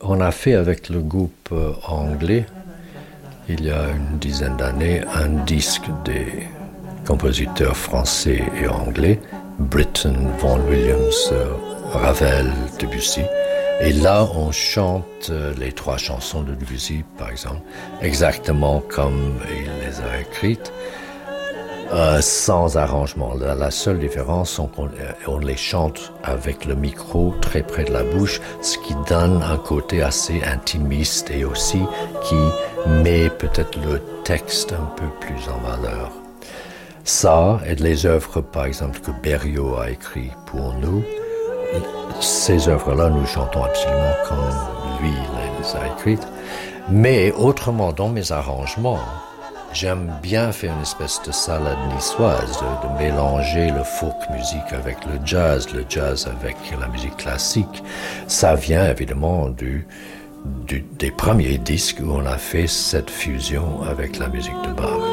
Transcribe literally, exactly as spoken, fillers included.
on a fait avec le groupe euh, anglais, il y a une dizaine d'années, un disque des compositeurs français et anglais, Britten, Vaughan Williams, euh, Ravel, Debussy. Et là, on chante euh, les trois chansons de Debussy, par exemple, exactement comme il les a écrites, euh, sans arrangement. La, la seule différence, c'est qu'on on les chante avec le micro très près de la bouche, ce qui donne un côté assez intimiste et aussi qui met peut-être le texte un peu plus en valeur. Ça, et les œuvres, par exemple, que Berriot a écrites pour nous, ces œuvres-là, nous chantons absolument comme lui les a écrites. Mais autrement, dans mes arrangements, j'aime bien faire une espèce de salade niçoise, de, de mélanger le folk musique avec le jazz, le jazz avec la musique classique. Ça vient évidemment du, du, des premiers disques où on a fait cette fusion avec la musique de Bach.